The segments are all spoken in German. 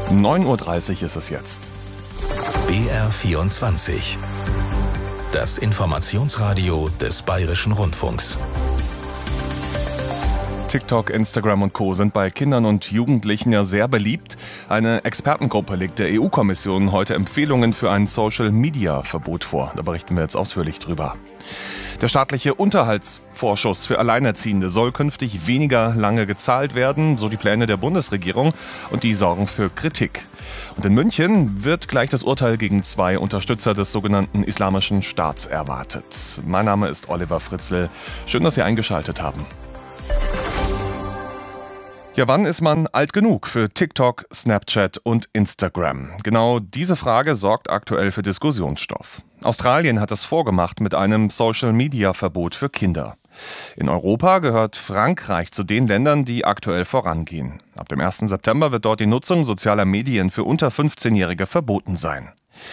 9:30 Uhr ist es jetzt. BR24. Das Informationsradio des Bayerischen Rundfunks. TikTok, Instagram und Co. sind bei Kindern und Jugendlichen ja sehr beliebt. Eine Expertengruppe legt der EU-Kommission heute Empfehlungen für ein Social-Media-Verbot vor. Da berichten wir jetzt ausführlich drüber. Der staatliche Unterhaltsvorschuss für Alleinerziehende soll künftig weniger lange gezahlt werden, so die Pläne der Bundesregierung, und die sorgen für Kritik. Und in München wird gleich das Urteil gegen 2 Unterstützer des sogenannten Islamischen Staats erwartet. Mein Name ist Oliver Fritzl. Schön, dass Sie eingeschaltet haben. Ja, wann ist man alt genug für TikTok, Snapchat und Instagram? Genau diese Frage sorgt aktuell für Diskussionsstoff. Australien hat es vorgemacht mit einem Social-Media-Verbot für Kinder. In Europa gehört Frankreich zu den Ländern, die aktuell vorangehen. Ab dem 1. September wird dort die Nutzung sozialer Medien für unter 15-Jährige verboten sein.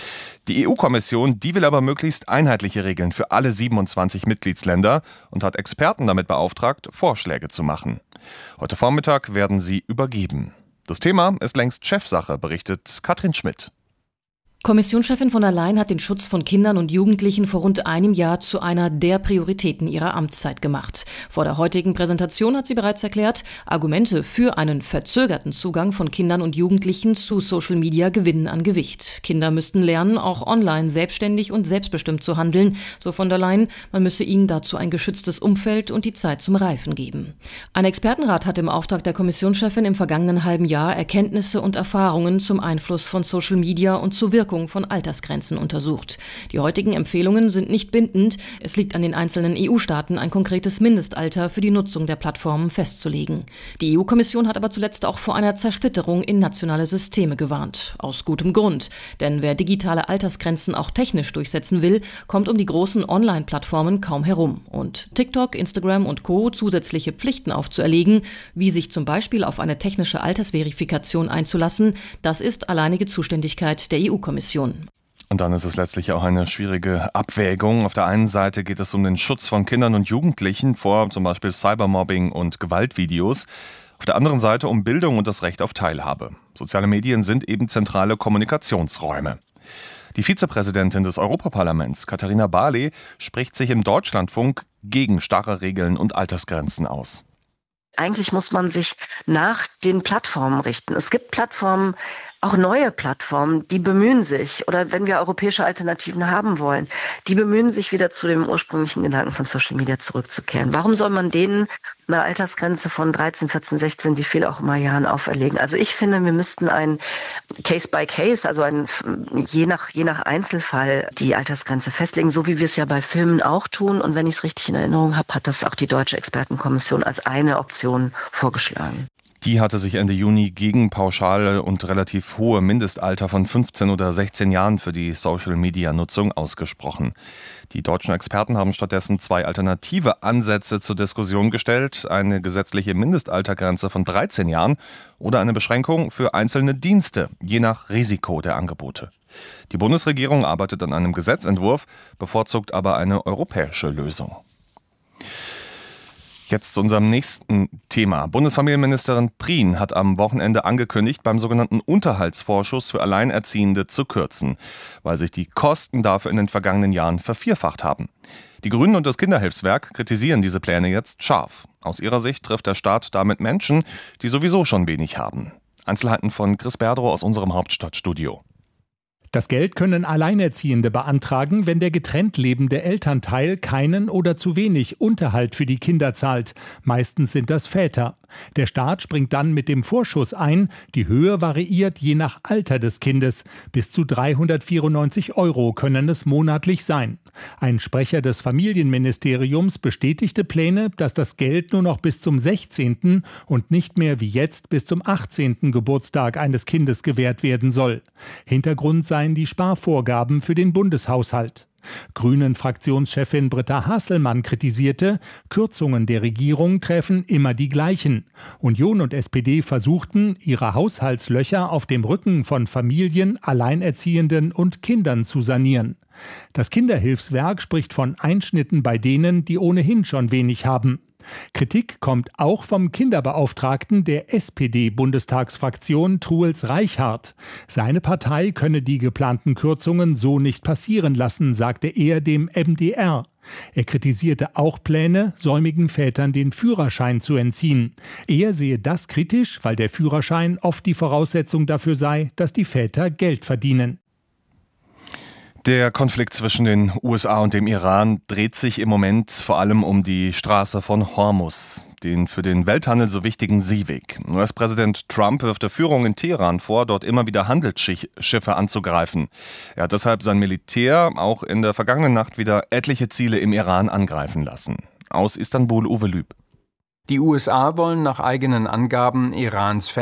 Die EU-Kommission, die will aber möglichst einheitliche Regeln für alle 27 Mitgliedsländer und hat Experten damit beauftragt, Vorschläge zu machen. Heute Vormittag werden sie übergeben. Das Thema ist längst Chefsache, berichtet Katrin Schmidt. Kommissionschefin von der Leyen hat den Schutz von Kindern und Jugendlichen vor rund einem Jahr zu einer der Prioritäten ihrer Amtszeit gemacht. Vor der heutigen Präsentation hat sie bereits erklärt, Argumente für einen verzögerten Zugang von Kindern und Jugendlichen zu Social Media gewinnen an Gewicht. Kinder müssten lernen, auch online selbstständig und selbstbestimmt zu handeln, so von der Leyen. Man müsse ihnen dazu ein geschütztes Umfeld und die Zeit zum Reifen geben. Ein Expertenrat hat im Auftrag der Kommissionschefin im vergangenen halben Jahr Erkenntnisse und Erfahrungen zum Einfluss von Social Media und zur Wirkung von Altersgrenzen untersucht. Die heutigen Empfehlungen sind nicht bindend. Es liegt an den einzelnen EU-Staaten, ein konkretes Mindestalter für die Nutzung der Plattformen festzulegen. Die EU-Kommission hat aber zuletzt auch vor einer Zersplitterung in nationale Systeme gewarnt. Aus gutem Grund. Denn wer digitale Altersgrenzen auch technisch durchsetzen will, kommt um die großen Online-Plattformen kaum herum. Und TikTok, Instagram und Co. zusätzliche Pflichten aufzuerlegen, wie sich zum Beispiel auf eine technische Altersverifikation einzulassen, das ist alleinige Zuständigkeit der EU-Kommission. Und dann ist es letztlich auch eine schwierige Abwägung. Auf der einen Seite geht es um den Schutz von Kindern und Jugendlichen vor zum Beispiel Cybermobbing und Gewaltvideos. Auf der anderen Seite um Bildung und das Recht auf Teilhabe. Soziale Medien sind eben zentrale Kommunikationsräume. Die Vizepräsidentin des Europaparlaments, Katharina Barley, spricht sich im Deutschlandfunk gegen starre Regeln und Altersgrenzen aus. Eigentlich muss man sich nach den Plattformen richten. Es gibt Plattformen, auch neue Plattformen, die bemühen sich, oder wenn wir europäische Alternativen haben wollen, die bemühen sich wieder zu dem ursprünglichen Gedanken von Social Media zurückzukehren. Warum soll man denen eine Altersgrenze von 13, 14, 16, wie viel auch immer Jahren auferlegen? Also ich finde, wir müssten ein Case by Case, also je nach Einzelfall die Altersgrenze festlegen, so wie wir es ja bei Filmen auch tun. Und wenn ich es richtig in Erinnerung habe, hat das auch die Deutsche Expertenkommission als eine Option vorgeschlagen. Die hatte sich Ende Juni gegen pauschale und relativ hohe Mindestalter von 15 oder 16 Jahren für die Social-Media-Nutzung ausgesprochen. Die deutschen Experten haben stattdessen 2 alternative Ansätze zur Diskussion gestellt: eine gesetzliche Mindestaltergrenze von 13 Jahren oder eine Beschränkung für einzelne Dienste, je nach Risiko der Angebote. Die Bundesregierung arbeitet an einem Gesetzentwurf, bevorzugt aber eine europäische Lösung. Jetzt zu unserem nächsten Thema. Bundesfamilienministerin Prien hat am Wochenende angekündigt, beim sogenannten Unterhaltsvorschuss für Alleinerziehende zu kürzen, weil sich die Kosten dafür in den vergangenen Jahren vervierfacht haben. Die Grünen und das Kinderhilfswerk kritisieren diese Pläne jetzt scharf. Aus ihrer Sicht trifft der Staat damit Menschen, die sowieso schon wenig haben. Einzelheiten von Chris Berdrow aus unserem Hauptstadtstudio. Das Geld können Alleinerziehende beantragen, wenn der getrennt lebende Elternteil keinen oder zu wenig Unterhalt für die Kinder zahlt. Meistens sind das Väter. Der Staat springt dann mit dem Vorschuss ein. Die Höhe variiert je nach Alter des Kindes. Bis zu 394 € können es monatlich sein. Ein Sprecher des Familienministeriums bestätigte Pläne, dass das Geld nur noch bis zum 16. und nicht mehr wie jetzt bis zum 18. Geburtstag eines Kindes gewährt werden soll. Hintergrund seien die Sparvorgaben für den Bundeshaushalt. Grünen-Fraktionschefin Britta Hasselmann kritisierte, Kürzungen der Regierung treffen immer die gleichen. Union und SPD versuchten, ihre Haushaltslöcher auf dem Rücken von Familien, Alleinerziehenden und Kindern zu sanieren. Das Kinderhilfswerk spricht von Einschnitten bei denen, die ohnehin schon wenig haben. Kritik kommt auch vom Kinderbeauftragten der SPD-Bundestagsfraktion Truls Reichhardt. Seine Partei könne die geplanten Kürzungen so nicht passieren lassen, sagte er dem MDR. Er kritisierte auch Pläne, säumigen Vätern den Führerschein zu entziehen. Er sehe das kritisch, weil der Führerschein oft die Voraussetzung dafür sei, dass die Väter Geld verdienen. Der Konflikt zwischen den USA und dem Iran dreht sich im Moment vor allem um die Straße von Hormuz, den für den Welthandel so wichtigen Seeweg. US-Präsident Trump wirft der Führung in Teheran vor, dort immer wieder Handelsschiffe anzugreifen. Er hat deshalb sein Militär auch in der vergangenen Nacht wieder etliche Ziele im Iran angreifen lassen. Aus Istanbul Uwe Lüb. Die USA wollen nach eigenen Angaben Irans